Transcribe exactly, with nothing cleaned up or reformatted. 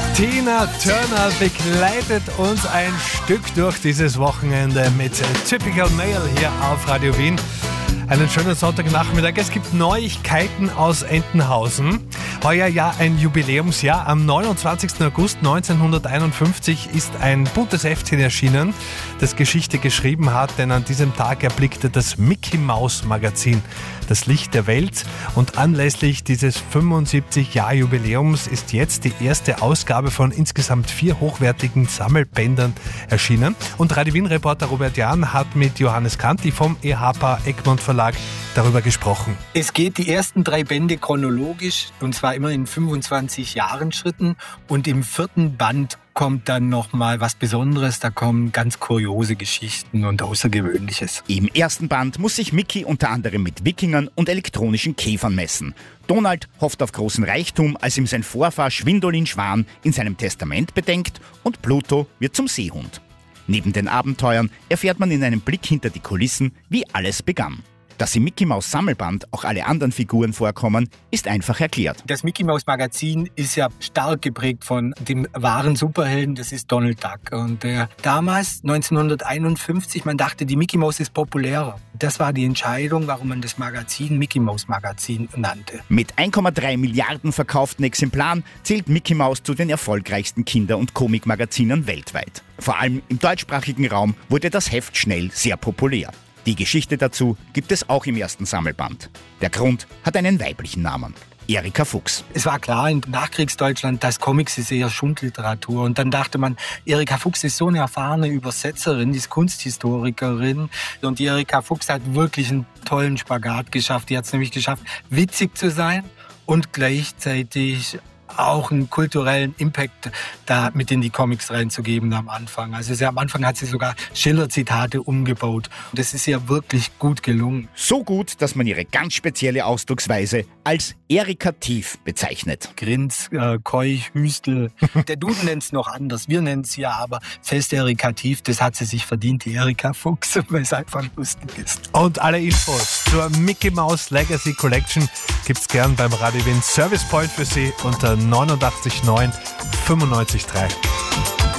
Tina Turner begleitet uns ein Stück durch dieses Wochenende mit Typical Male hier auf Radio Wien. Einen schönen Sonntagnachmittag. Es gibt Neuigkeiten aus Entenhausen. Heuer ja ein Jubiläumsjahr. Am neunundzwanzigsten August neunzehnhunderteinundfünfzig ist ein buntes Heftchen erschienen, das Geschichte geschrieben hat, denn an diesem Tag erblickte das Mickey Maus Magazin das Licht der Welt. Und anlässlich dieses fünfundsiebzig-Jahr-Jubiläums ist jetzt die erste Ausgabe von insgesamt vier hochwertigen Sammelbändern erschienen. Und Radio Wien-Reporter Robert Jahn hat mit Johannes Kanti vom E H P A Egmont Verlag darüber gesprochen. Es geht die ersten drei Bände chronologisch, und zwar immer in fünfundzwanzig Jahren Schritten. Und im vierten Band kommt dann nochmal was Besonderes. Da kommen ganz kuriose Geschichten und Außergewöhnliches. Im ersten Band muss sich Mickey unter anderem mit Wikingern und elektronischen Käfern messen. Donald hofft auf großen Reichtum, als ihm sein Vorfahr Schwindolin Schwan in seinem Testament bedenkt, und Pluto wird zum Seehund. Neben den Abenteuern erfährt man in einem Blick hinter die Kulissen, wie alles begann. Dass im Mickey Maus Sammelband auch alle anderen Figuren vorkommen, ist einfach erklärt. Das Mickey Maus Magazin ist ja stark geprägt von dem wahren Superhelden, das ist Donald Duck. Und äh, damals, neunzehnhunderteinundfünfzig, man dachte, die Mickey Maus ist populärer. Das war die Entscheidung, warum man das Magazin Mickey Maus Magazin nannte. Mit eins Komma drei Milliarden verkauften Exemplaren zählt Mickey Maus zu den erfolgreichsten Kinder- und Comicmagazinen weltweit. Vor allem im deutschsprachigen Raum wurde das Heft schnell sehr populär. Die Geschichte dazu gibt es auch im ersten Sammelband. Der Grund hat einen weiblichen Namen: Erika Fuchs. Es war klar in Nachkriegsdeutschland, dass Comics ist eher Schundliteratur. Und dann dachte man, Erika Fuchs ist so eine erfahrene Übersetzerin, die ist Kunsthistorikerin. Und die Erika Fuchs hat wirklich einen tollen Spagat geschafft. Die hat es nämlich geschafft, witzig zu sein und gleichzeitig auch einen kulturellen Impact da mit in die Comics reinzugeben am Anfang. Also sie, am Anfang hat sie sogar Schiller-Zitate umgebaut. Und das ist ihr wirklich gut gelungen. So gut, dass man ihre ganz spezielle Ausdrucksweise als erikativ bezeichnet. Grins, äh, Keuch, Hüstel. Der Duden nennt es noch anders. Wir nennen es ja aber fest erikativ. Das hat sie sich verdient, die Erika Fuchs, weil es einfach lustig ist. Und alle Infos zur Mickey Mouse Legacy Collection gibt's gern beim Radio Wien Service Point für Sie unter neunundachtzig neun fünfundneunzig drei.